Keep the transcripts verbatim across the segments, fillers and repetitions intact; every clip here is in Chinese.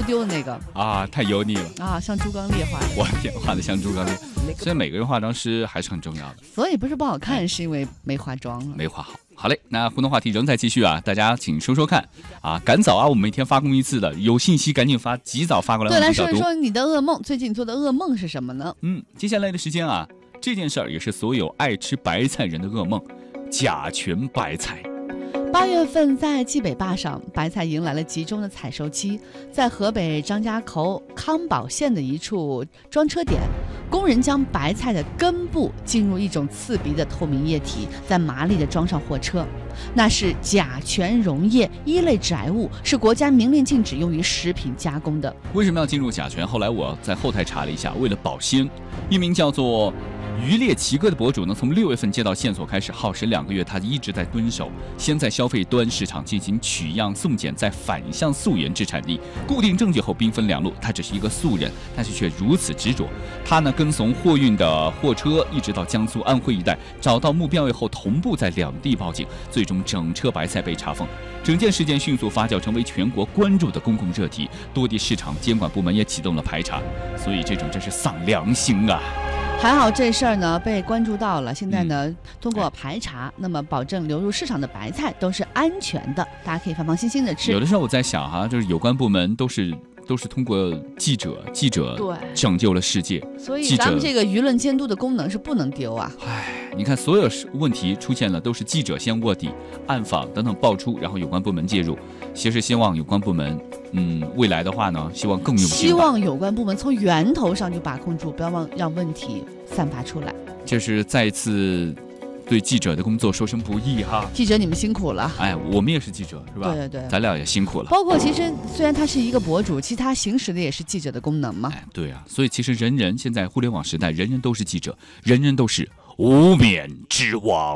丢的那个啊，太油腻了啊，像猪刚鬣画的。 我天，画的像猪刚鬣。所以每个人化妆师还是很重要的。 所以不是不好看，是因为没化妆了， 没化好。好嘞，那互动话题仍在继续啊，大家请说说看啊，赶早啊，我们每天发工一次的，有信息赶紧发，及早发过来。 对，来说一说你的噩梦，最近你做的噩梦是什么呢？ 嗯，接下来的时间啊，这件事儿也是所有爱吃白菜人的噩梦，甲醛白菜。 八月份在蓟北坝上，白菜迎来了集中的采收期。在河北张家口康保县的一处装车点，工人将白菜的根部浸入一种刺鼻的透明液体，再麻利地装上货车。那是甲醛溶液，一类致癌物，是国家明令禁止用于食品加工的。 为什么要进入甲醛？后来我在后台查了一下，为了保鲜。一名叫做渔猎奇哥的博主呢，从六月份接到线索开始，耗时两个月，他一直在蹲守，先在消费端市场进行取样送检，再反向溯源至产地，固定证据后兵分两路。他只是一个素人，但是却如此执着。他呢跟从货运的货车，一直到江苏、安徽一带，找到目标以后，同步在两地报警，最终整车白菜被查封。整件事件迅速发酵，成为全国关注的公共热题，多地市场监管部门也启动了排查。所以这种真是丧良心啊！ 还好这事儿呢被关注到了，现在呢、嗯、通过排查，那么保证流入市场的白菜都是安全的，大家可以放放心心的吃。 有的时候我在想哈，就是有关部门都是都是通过记者记者拯救了世界， 所以咱们这个舆论监督的功能是不能丢啊。 唉，你看所有问题出现了，都是记者先卧底、暗访等等爆出，然后有关部门介入。其实希望有关部门，嗯，未来的话呢，希望更用心。 希望有关部门从源头上就把控住，不要让让问题散发出来。 这是再一次对记者的工作说声不易哈。 记者你们辛苦了。 哎，我们也是记者是吧？ 对对对， 咱俩也辛苦了。 包括其实虽然他是一个博主，其实他行使的也是记者的功能嘛。 哎，对啊，所以其实人人现在互联网时代，人人都是记者，人人都是无冕之王。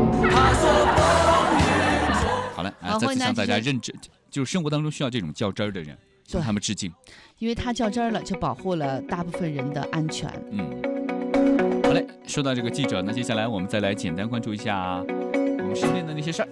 好了，哎，再次向大家认真，就是生活当中需要这种较真儿的人，向他们致敬。 因为他较真儿了，就保护了大部分人的安全。 嗯，好嘞，说到这个记者，那接下来我们再来简单关注一下我们身边的那些事儿。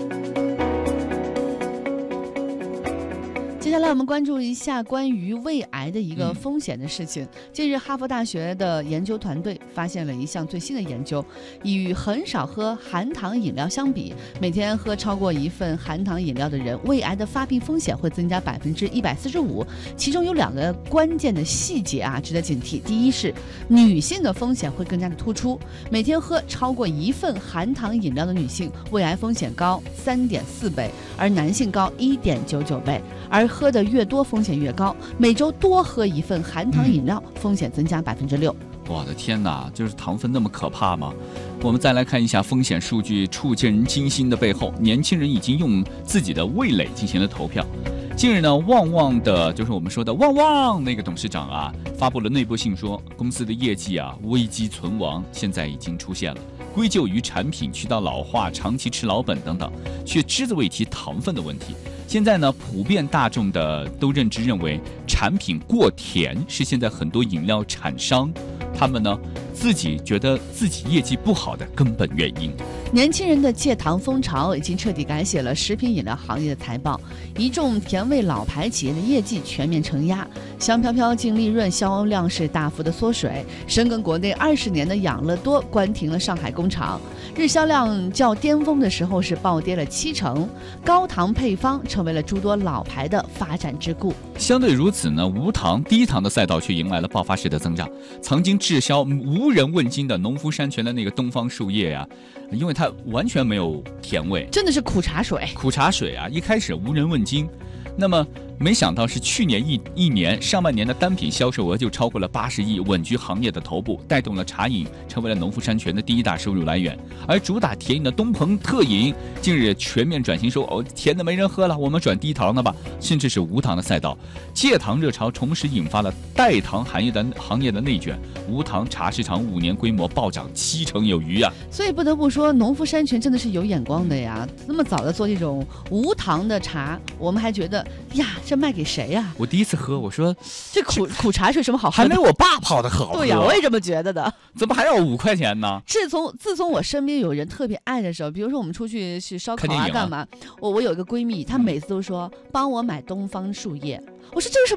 接下来我们关注一下关于胃癌的一个风险的事情。嗯、近日，哈佛大学的研究团队发现了一项最新的研究，与很少喝含糖饮料相比，每天喝超过一份含糖饮料的人，胃癌的发病风险会增加百分之一百四十五。其中有两个关键的细节啊，值得警惕。第一是女性的风险会更加的突出，每天喝超过一份含糖饮料的女性，胃癌风险高三点四倍，而男性高一点九九倍。而喝的越多，风险越高。每周多喝一份含糖饮料，风险增加百分之六。 我的天哪，就是糖分那么可怕吗？我们再来看一下风险数据触人惊心的背后，年轻人已经用自己的味蕾进行了投票。近日呢，旺旺的就是我们说的旺旺那个董事长啊，发布了内部信说，公司的业绩啊危机存亡，现在已经出现了，归咎于产品渠道老化、长期吃老本等等，却只字未提糖分的问题。现在呢，普遍大众的都认知认为，产品过甜是现在很多饮料厂商他们呢自己觉得自己业绩不好的根本原因。 年轻人的戒糖风潮已经彻底改写了食品饮料行业的财报，一众甜味老牌企业的业绩全面承压，香飘飘净利润销量是大幅的缩水。深耕国内二十年的养乐多关停了上海工厂，日销量较巅峰的时候是暴跌了七成，高糖配方成为了诸多老牌的发展之故。 相对如此呢，无糖低糖的赛道却迎来了爆发式的增长。曾经滞销无人问津的农夫山泉的那个东方树叶呀、啊，因为它完全没有甜味， 真的是苦茶水。 苦茶水啊，一开始无人问津，那么没想到是去年一一年上半年的单品销售额就超过了八十亿，稳居行业的头部，带动了茶饮成为了农夫山泉的第一大收入来源。而主打甜饮的东鹏特饮近日全面转型说，哦，甜的没人喝了，我们转低糖的吧，甚至是无糖的赛道。戒糖热潮同时引发了代糖行业的行业的内卷，无糖茶市场五年规模暴涨七成有余啊！ 所以不得不说，农夫山泉真的是有眼光的呀，那么早的做这种无糖的茶，我们还觉得呀，这卖给谁呀？ 我第一次喝，我说这苦苦茶水什么好喝的？ 还没我爸泡的好喝。 对呀，我也这么觉得的。 怎么还要五块钱呢？ 自从自从我身边有人特别爱的时候，比如说我们出去去烧烤啊，干嘛？我我有一个闺蜜，她每次都说帮我买东方树叶。我说这有什么